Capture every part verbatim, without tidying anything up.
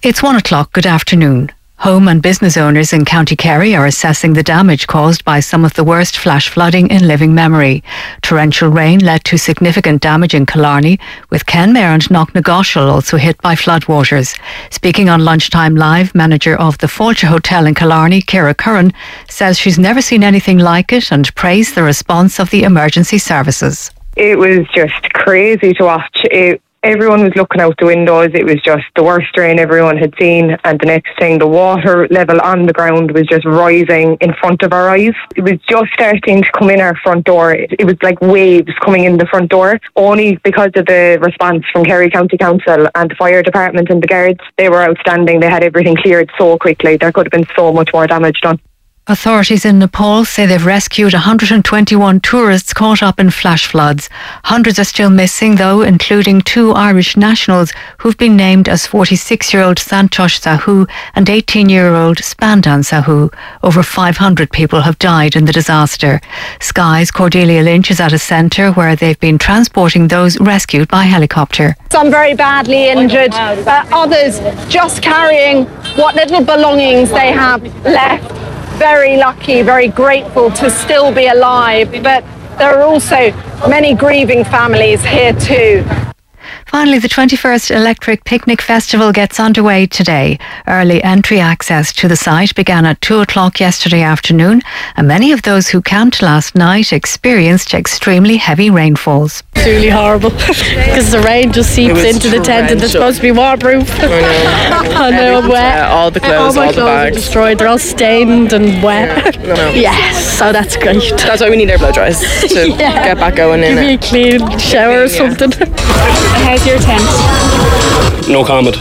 It's one o'clock. Good afternoon. Home and business owners in County Kerry are assessing the damage caused by some of the worst flash flooding in living memory. Torrential rain led to significant damage in Killarney, with Kenmare and Knocknagoshel also hit by floodwaters. Speaking on Lunchtime Live, manager of the Fáilte Hotel in Killarney, Ciara Curran, says she's never seen anything like it and praised the response of the emergency services. It was just crazy to watch. It Everyone was looking out the windows. It was just the worst rain everyone had seen. And the next thing, the water level on the ground was just rising in front of our eyes. It was just starting to come in our front door. It, it was like waves coming in the front door. Only because of the response from Kerry County Council and the fire department and the guards, they were outstanding. They had everything cleared so quickly. There could have been so much more damage done. Authorities in Nepal say they've rescued one hundred twenty-one tourists caught up in flash floods. Hundreds are still missing, though, including two Irish nationals who've been named as forty-six-year-old Santosh Sahu and eighteen-year-old Spandan Sahu. Over five hundred people have died in the disaster. Sky's Cordelia Lynch is at a centre where they've been transporting those rescued by helicopter. Some very badly injured, uh, others just carrying what little belongings they have left. Very lucky, very grateful to still be alive, but there are also many grieving families here too. Finally, the twenty-first Electric Picnic Festival gets underway today. Early entry access to the site began at two o'clock yesterday afternoon, and many of those who camped last night experienced extremely heavy rainfalls. It's really horrible because the rain just seeps into the tent and it's supposed to be waterproof. I know. I know, I'm wet. Uh, all the clothes, all, my all clothes the bags. are destroyed. They're all stained and wet. Yeah. No. Yes, so that's great. That's why we need our blow dries to yeah. get back going in Give it. me a clean shower or something. How's your tent? No comment.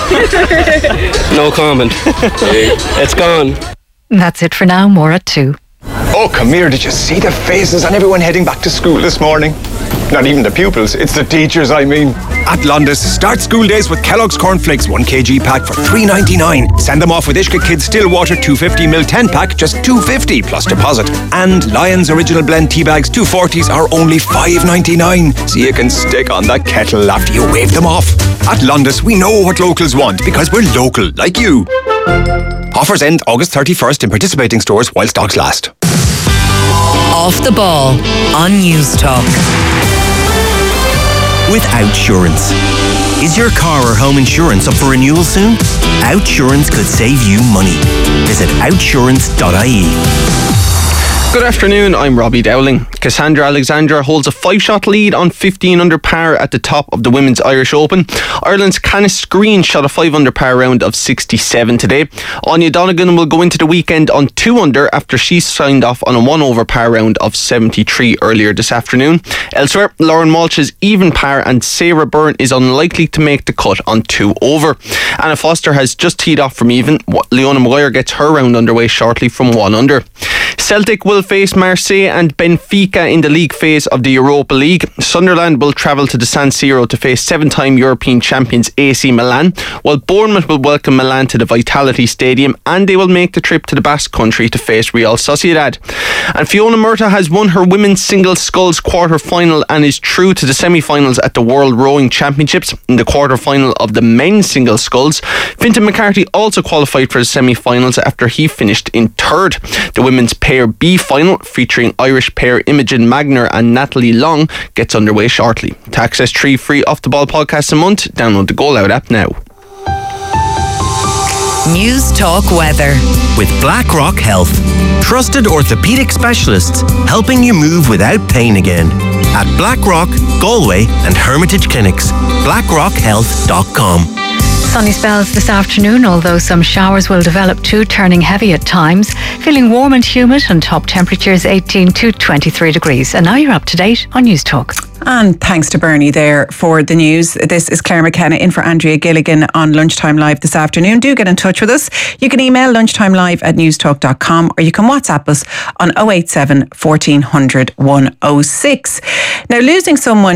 No comment. It's gone. That's it for now. More at two. Oh, come here. Did you see the faces on everyone heading back to school this morning? Not even the pupils, it's the teachers, I mean. At Londis, start school days with Kellogg's Cornflakes one kilogram pack for three ninety-nine. Send them off with Ishka Kids Stillwater two fifty milliliter ten pack, just two fifty plus deposit. And Lion's Original Blend tea bags two forties are only five ninety-nine. So you can stick on the kettle after you wave them off. At Londis, we know what locals want because we're local, like you. Offers end August thirty-first in participating stores while stocks last. Off the Ball on News Talk. With Outsurance. Is your car or home insurance up for renewal soon? Outsurance could save you money. Visit outsurance dot I E. Good afternoon, I'm Robbie Dowling. Cassandra Alexandra holds a five-shot lead on fifteen under par at the top of the Women's Irish Open. Ireland's Canis Green shot a five under par round of sixty-seven today. Anya Donegan will go into the weekend on two under after she signed off on a one over par round of seventy-three earlier this afternoon. Elsewhere, Lauren Walsh's even par and Sarah Byrne is unlikely to make the cut on two over. Anna Foster has just teed off from even. Leona Maguire gets her round underway shortly from one under. Celtic will face Marseille and Benfica in the league phase of the Europa League. Sunderland will travel to the San Siro to face seven-time European champions A C Milan, while Bournemouth will welcome Milan to the Vitality Stadium, and they will make the trip to the Basque Country to face Real Sociedad. And Fiona Murtagh has won her women's single sculls quarter-final and is through to the semi-finals at the World Rowing Championships. In the quarter-final of the men's single sculls, Fintan McCarthy also qualified for the semi-finals after he finished in third. The women's pair B final, featuring Irish pair Imogen Magner and Natalie Long, gets underway shortly. To access three free Off the Ball podcasts a month, download the Goal Out app now. News Talk Weather. With BlackRock Health. Trusted orthopaedic specialists helping you move without pain again. At BlackRock, Galway and Hermitage Clinics. blackrock health dot com. Sunny spells this afternoon, although some showers will develop too, turning heavy at times. Feeling warm and humid, and top temperatures eighteen to twenty-three degrees. And now you're up to date on News Talk. And thanks to Bernie there for the news. This is Claire McKenna in for Andrea Gilligan on Lunchtime Live this afternoon. Do get in touch with us. You can email lunchtimelive at newstalk dot com, or you can WhatsApp us on oh eight seven, fourteen hundred, one oh six. Now, losing someone